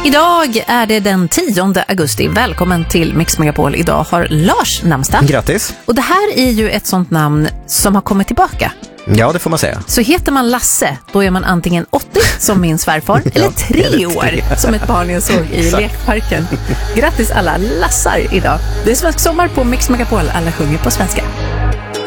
Idag är det den 10 augusti. Välkommen till Mix Megapol. Idag har Lars namnsdag. Grattis. Och det här är ju ett sånt namn som har kommit tillbaka. Ja, det får man säga. Så heter man Lasse, då är man antingen 80 som min svärfar eller 3 år som ett barn jag såg i lekparken. Grattis alla Lassar idag. Det är svensk sommar på Mix Megapol. Alla sjunger på svenska.